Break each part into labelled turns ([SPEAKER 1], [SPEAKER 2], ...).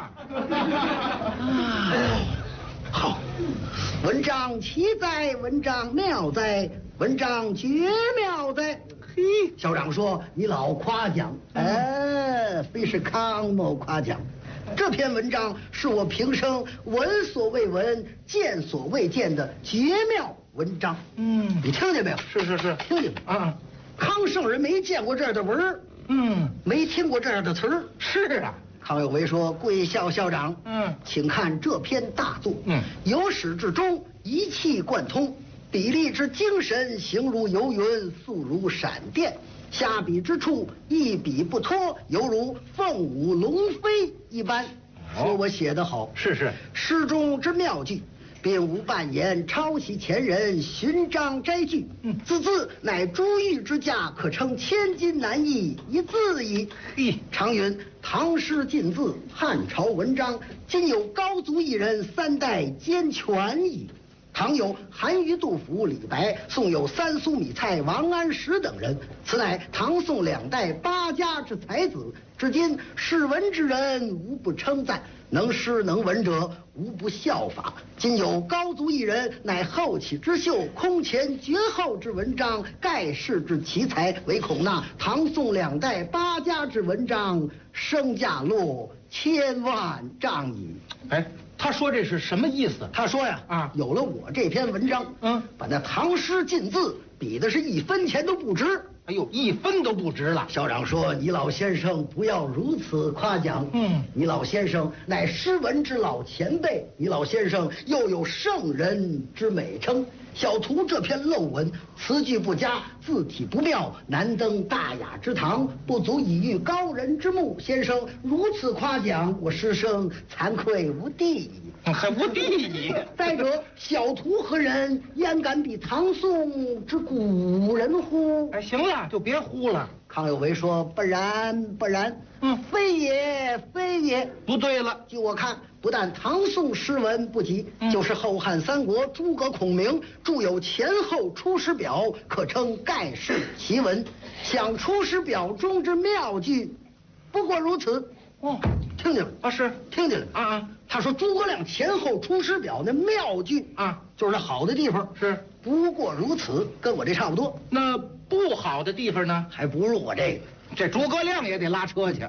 [SPEAKER 1] 啊。
[SPEAKER 2] 好，文章奇哉，文章妙哉，文章绝妙哉。嘿，校长说你老夸奖，非是康某夸奖。这篇文章是我平生闻所未闻、见所未见的绝妙文章。你听见没有？
[SPEAKER 1] 是，
[SPEAKER 2] 听见没有？
[SPEAKER 1] 啊，
[SPEAKER 2] 康圣人没见过这样的文儿，没听过这样的词儿。
[SPEAKER 1] 是啊。
[SPEAKER 2] 康有为说：“贵校校长，请看这篇大作，由始至终一气贯通，笔力之精神，形如游云，速如闪电，下笔之处一笔不脱，犹如凤舞龙飞一般。”说我写得好，
[SPEAKER 1] 是，
[SPEAKER 2] 诗中之妙句，并无半言抄袭前人，寻章摘句，字字乃珠玉之价，可称千金难易一字矣。常云唐诗尽字，汉朝文章，今有高足一人，三代兼全矣。唐有韩愈、杜甫、李白，宋有三苏、米蔡、王安石等人，此乃唐宋两代八家之才子。至今识文之人无不称赞，能诗能文者无不效法。今有高足一人，乃后起之秀，空前绝后之文章，盖世之奇才，唯恐那唐宋两代八家之文章，身价落千万丈矣。
[SPEAKER 1] 他说这是什么意思？
[SPEAKER 2] 他说呀，有了我这篇文章，把那唐诗尽字比的是一分钱都不值。
[SPEAKER 1] 哎呦，1分都不值了。
[SPEAKER 2] 校长说：“你老先生不要如此夸奖。你老先生乃诗文之老前辈，你老先生又有圣人之美称。小徒这篇陋文，词句不佳，字体不妙，难登大雅之堂，不足以喻高人之目。先生如此夸奖，我师生惭愧无地矣。”
[SPEAKER 1] 还无地矣。
[SPEAKER 2] 再者，小徒何人，焉敢比唐宋之古人乎？
[SPEAKER 1] 行了，就别呼了。
[SPEAKER 2] 康有为说：“不然，非也，非也。
[SPEAKER 1] 不对了。
[SPEAKER 2] 据我看，不但唐宋诗文不及，就是后汉三国诸葛孔明著有前后出师表，可称盖世奇文。想出师表中之妙句，不过如此。”听见了？是听见了。他说诸葛亮前后出师表那妙句就是那好的地方，是不过如此，跟我这差不多。
[SPEAKER 1] 那不好的地方呢？
[SPEAKER 2] 还不如我这个。
[SPEAKER 1] 这诸葛亮也得拉车去。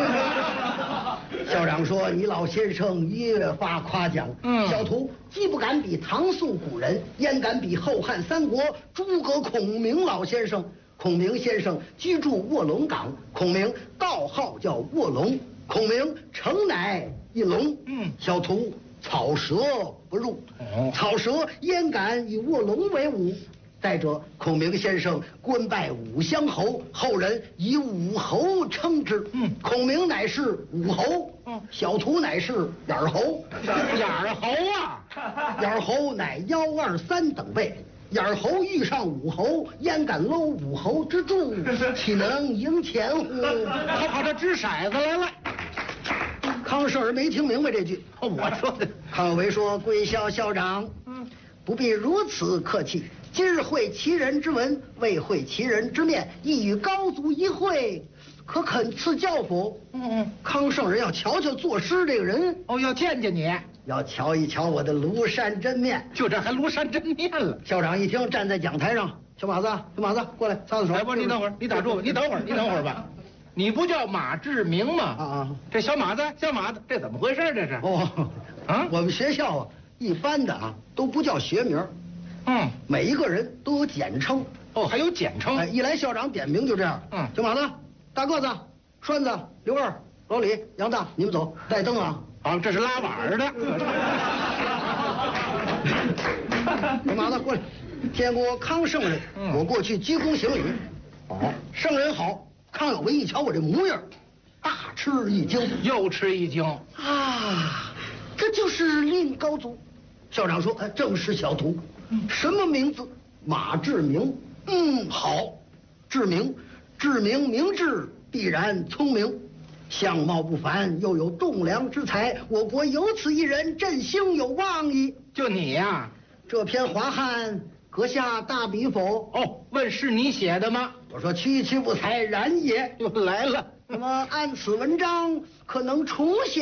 [SPEAKER 2] 校长说：“你老先生越发夸奖。小徒既不敢比唐宋古人，焉敢比后汉三国诸葛孔明老先生？孔明先生居住卧龙岗，孔明道号叫卧龙，孔明诚乃一龙。小徒草蛇不入，草蛇焉敢以卧龙为伍？再者，孔明先生官拜武乡侯，后人以武侯称之。孔明乃是武侯，小徒乃是眼儿侯。
[SPEAKER 1] 眼儿侯啊，
[SPEAKER 2] 眼儿侯乃123等辈。眼儿侯遇上武侯，焉敢搂武侯之柱？岂能赢钱乎？
[SPEAKER 1] 他跑这掷骰子来了。
[SPEAKER 2] 康圣人没听明白这句。
[SPEAKER 1] 我说的。
[SPEAKER 2] 康有为说：“贵校校长，不必如此客气。今日会其人之文，未会其人之面，亦与高足一会，可肯赐教否？”康圣人要瞧瞧作诗这个人。
[SPEAKER 1] 要见见你，
[SPEAKER 2] 要瞧一瞧我的庐山真面。
[SPEAKER 1] 就这还庐山真面了。
[SPEAKER 2] 校长一听，站在讲台上，小马子过来擦擦手。
[SPEAKER 1] 不，你等会儿，你打住吧，你等会儿吧。你不叫马志明吗？这小马子，这怎么回事？这是？
[SPEAKER 2] 我们学校一般的都不叫学名。每一个人都有简称。
[SPEAKER 1] 还有简称。
[SPEAKER 2] 一来校长点名就这样。小马子、大个子、栓子、刘二、老李、杨大，你们走，带灯啊。
[SPEAKER 1] 这是拉碗的。
[SPEAKER 2] 小马子过来，见过康圣人，我过去鞠躬行礼。圣人好。康有为一瞧我这模样，大吃一惊，
[SPEAKER 1] 又吃一惊
[SPEAKER 2] 这就是令高足。校长说：“正是小徒。什么名字？马志明。好，志明，明智，必然聪明，相貌不凡，又有栋梁之才，我国有此一人，振兴有望矣。”就你呀，这篇华汉阁下大笔否？
[SPEAKER 1] 问是你写的吗？
[SPEAKER 2] 我说区区不才，然也。
[SPEAKER 1] 又来了。
[SPEAKER 2] 那么按此文章，可能重写